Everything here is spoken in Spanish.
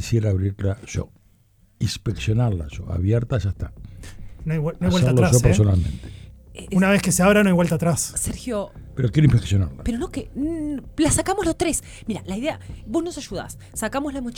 quisiera abrirla yo, inspeccionarla yo, abierta ya está. No hay vuelta Hacerlo atrás. yo personalmente. Una vez que se abra, no hay vuelta atrás. Sergio, Pero quiero inspeccionarla. pero no que la sacamos los tres. Mira, la idea, vos nos ayudás, sacamos la mochila.